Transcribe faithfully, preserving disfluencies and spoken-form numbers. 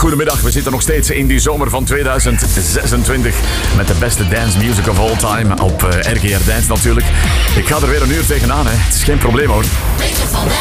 goedemiddag. We zitten nog steeds in die zomer van tweeduizend zesentwintig met de beste dance music of all time op uh, R G R Dance natuurlijk. Ik ga er weer een uur tegenaan, hè. Het is geen probleem hoor. Peter van Dijk.